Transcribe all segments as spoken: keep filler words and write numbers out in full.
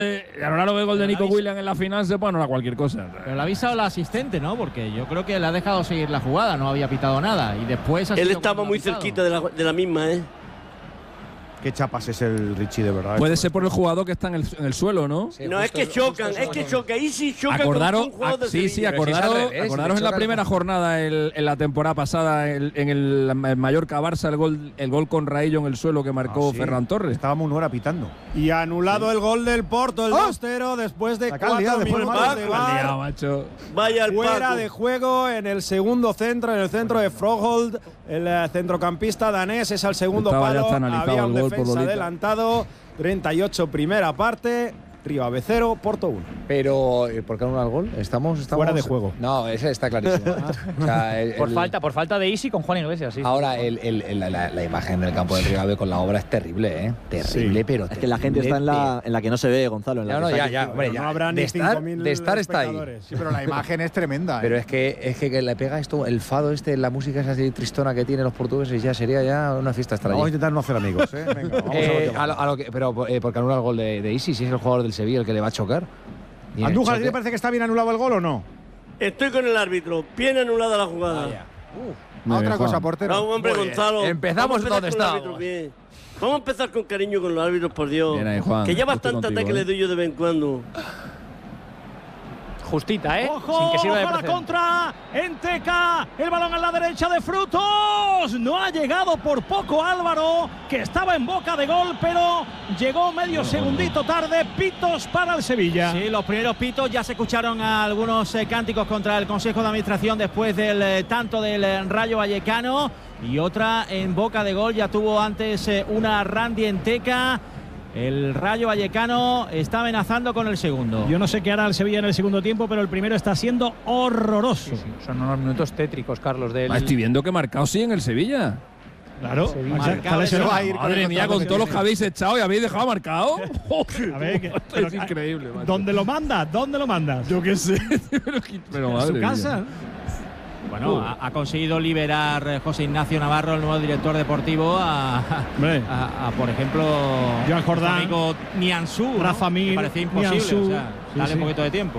a lo largo del gol de Nico Williams en la final se puede anular cualquier cosa. Pero le ha avisado la asistente, ¿no? Porque yo creo que le ha dejado seguir la jugada, no había pitado nada. Y después ha Él sido estaba muy cerquita de la, de la misma, ¿eh? Qué chapas es el Richie, de verdad. Puede ser por el jugador que está en el, en el suelo, ¿no? Sí, no, es que chocan, es que chocan. Ahí sí chocan acordaros, con un jugador de sí, sí, Sevilla. acordaros, si revés, acordaros si en la choca primera el... jornada el, en la temporada pasada el, en el, el Mallorca-Barça el gol, el gol con Raillo en el suelo que marcó Ah, sí. Ferran Torres. Estaba Munora pitando. Y anulado sí. el gol del Porto, el ¡Oh! dos cero después de La cuatro calidad, después minutos del de Paco. VAR. Liado, macho. Vaya el Fuera Paco. de juego en el segundo centro, en el centro de Froholt, el eh, centrocampista danés es al segundo Estaba ya palo. está analizado Había un el gol por defensa Lolita. adelantado. treinta y ocho primera parte. Río Ave cero, Porto uno. Pero, ¿por qué anular el gol? ¿Estamos, estamos Fuera de juego. No, ese está clarísimo. O sea, el, Por el, falta, por falta de Isi con Juan Iglesias, sí. Ahora, el, el, el, la, la imagen del campo del Río Ave con la obra es terrible, ¿eh? Terrible, Sí. pero Es que la gente está en la, en la que no se ve, Gonzalo. En la No, que no, está ya, aquí. ya, hombre, No ya. habrá ni de estar, cinco mil de estar está ahí. espectadores. Sí, pero la imagen es tremenda. Pero ¿eh? es que, es que, que le pega esto, el fado este, la música esa así tristona que tienen los portugueses, ya sería ya una fiesta estar Vamos a allí. intentar no hacer amigos, ¿eh? Venga, vamos Eh, a a ver. lo, a lo que, pero, eh, porque anula el gol de, de Isi, si es el jugador del Sevilla el que le va a chocar. Y en el Andújar, ¿a ti choque- te parece que está bien anulado el gol o no? Estoy con el árbitro. Bien anulada la jugada. Muy Otra bien, cosa, Juan. portero. Vamos, hombre, Muy bien. Gonzalo. Empezamos Vamos a empezar donde con el árbitro estábamos. bien. Vamos a empezar con cariño con los árbitros, por Dios. Bien ahí, Juan. Que ya Estoy bastante contigo, ataque ¿eh? le doy yo de vez en cuando. Justita, ¿eh? ¡Ojo! Sin que sirva de ¡Ojo a la precedente. contra! ¡Enteca! El balón a la derecha de Frutos. No ha llegado por poco Álvaro, que estaba en boca de gol, pero llegó medio segundito tarde. Pitos para el Sevilla. Sí, los primeros pitos. Ya se escucharon algunos eh, cánticos contra el Consejo de Administración después del eh, tanto del eh, Rayo Vallecano. Y otra en boca de gol. Ya tuvo antes eh, una Randy Enteca. El Rayo Vallecano está amenazando con el segundo. Yo no sé qué hará el Sevilla en el segundo tiempo, pero el primero está siendo horroroso. Sí, sí, son unos minutos tétricos, Carlos. Del... Ah, estoy viendo que marcado sí en el Sevilla. Claro, Sevilla. está- está Marcado, lesionado. eso va a ir. Madre mía, con todos los que habéis echado y habéis dejado marcado. A ver, que- Esto pero- es increíble, macho. ¿Dónde lo mandas? ¿Dónde lo mandas? Yo qué sé. pero, que- pero ¿En madre su mía. casa? Bueno, ha, ha conseguido liberar eh, José Ignacio Navarro, el nuevo director deportivo, a, Hombre. a- a, por ejemplo, Joan Jordán, nuestro amigo Nianzú, ¿no? Rafa Mir, Que parecía imposible. Nianzú. O sea, Sí, dale sí. un poquito de tiempo.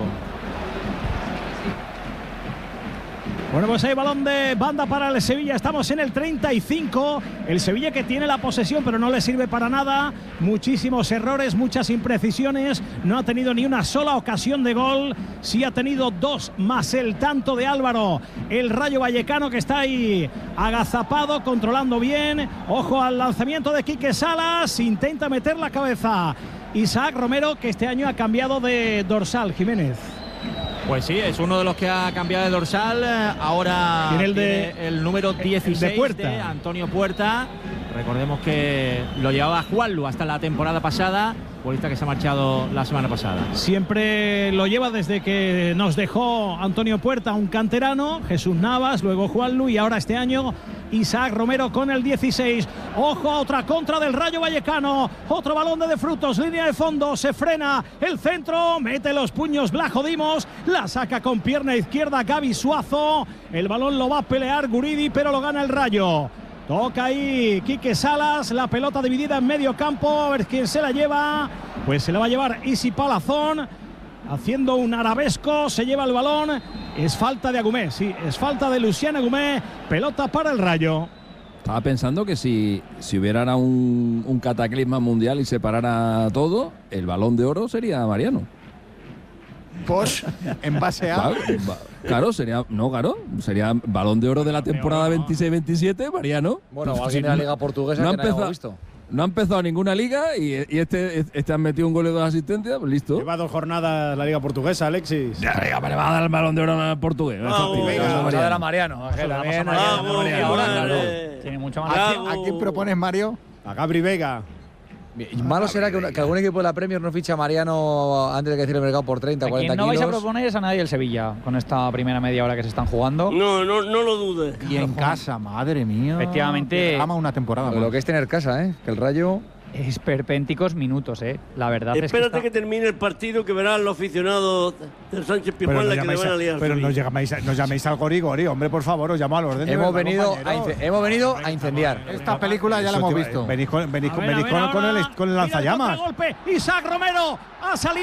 Bueno, pues hay balón de banda para el Sevilla. Estamos en el treinta y cinco. El Sevilla que tiene la posesión, pero no le sirve para nada. Muchísimos errores, muchas imprecisiones. No ha tenido ni una sola ocasión de gol. Sí ha tenido dos más el tanto de Álvaro. El Rayo Vallecano que está ahí agazapado, controlando bien. Ojo al lanzamiento de Quique Salas. Intenta meter la cabeza. Isaac Romero, que este año ha cambiado de dorsal, Jiménez. Pues sí, es uno de los que ha cambiado de dorsal. eh, Ahora Tiene el de- tiene el número dieciséis de de, Puerta. Antonio Puerta. Recordemos que lo llevaba Juanlu hasta la temporada pasada. Futbolista que se ha marchado la semana pasada. Siempre lo lleva desde que nos dejó Antonio Puerta, un canterano, Jesús Navas, luego Juanlu y ahora este año Isaac Romero con el dieciséis. Ojo a otra contra del Rayo Vallecano. Otro balón de De Frutos, línea de fondo, se frena el centro, mete los puños Blajo Dimos, la saca con pierna izquierda Gaby Suazo. El balón lo va a pelear Guridi, pero lo gana el Rayo. Toca ahí Quique Salas, la pelota dividida en medio campo, a ver quién se la lleva. Pues se la va a llevar Isi Palazón, haciendo un arabesco, se lleva el balón. Es falta de Agumé, sí, es falta de Luciano Agumé, pelota para el Rayo. Estaba pensando que si, si hubiera ahora un, un cataclisma mundial y se parara todo, el Balón de Oro sería Mariano. Pues, en base a. Claro, va- claro, sería, no, claro, sería Balón de Oro de la temporada veintiséis veintisiete, Mariano. Bueno, Pues, alguien si de la no- Liga Portuguesa no ha que no hayamos empezado- visto. No ha empezado ninguna liga y, y este, este han metido un gol y dos asistencias, pues listo. Lleva dos jornadas la Liga Portuguesa, Alexis. Ya, venga, me le va a dar el Balón de Oro a portugués. Vamos, Venga, venga, Vamos a ver a Mariano. Mariano. que también Vamos a hay- Vamos, Mariano, que ahora, madre. Tiene mucho ¿A más. Bravo. quién, a quién propones, Mario? A Gabri Vega. Malo será que, una- que algún equipo de la Premier no ficha a Mariano antes de que cierre el mercado por treinta, A quien cuarenta no vais a kilos. proponer es a nadie el Sevilla con esta primera media hora que se están jugando. No, no, no lo dudes. Y en casa, madre mía. Efectivamente. Ama una temporada Lo más. que es tener casa, ¿eh? Que el Rayo… esperpénticos minutos, ¿eh? La verdad Espérate es que, está... que termine el partido, que verán los aficionados del Sánchez Pero Pizjuán no la que le llaméis, van a a, liar. pero su no vida. llaméis, a- no llaméis al Gori Gori, hombre, por favor, os llamo al orden. de Hemos verdad, venido, a compañeros. ince- hemos venido a incendiar. Esta película ya la hemos visto. Venís con, venís A con, ver, a venís ver con, con ahora. el, con el Mira lanzallamas. contragolpe. Isaac Romero ha salido.